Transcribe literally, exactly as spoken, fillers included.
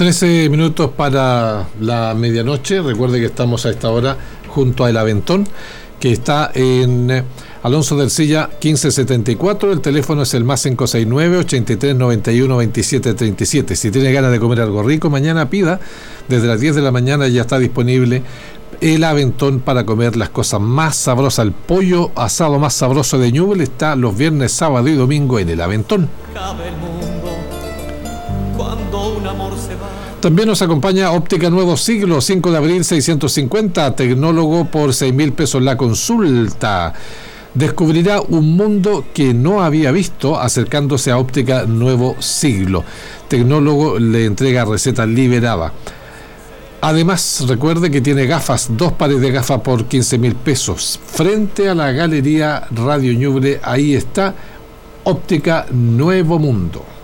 trece minutos para la medianoche. Recuerde que estamos a esta hora junto a El Aventón, que está en Alonso del Silla quince setenta y cuatro. El teléfono es el más cinco seis nueve, ochenta y tres noventa y uno veintisiete treinta y siete. Si tiene ganas de comer algo rico, mañana pida. Desde las diez de la mañana ya está disponible El Aventón para comer las cosas más sabrosas. El pollo asado más sabroso de Ñuble está los viernes, sábado y domingo en El Aventón. Cuando un amor se va. También nos acompaña Óptica Nuevo Siglo, cinco de abril seiscientos cincuenta, tecnólogo por seis mil pesos la consulta. Descubrirá un mundo que no había visto acercándose a Óptica Nuevo Siglo. Tecnólogo le entrega receta liberada. Además, recuerde que tiene gafas, dos pares de gafas por quince mil pesos. Frente a la Galería Radio Ñuble, ahí está Óptica Nuevo Mundo.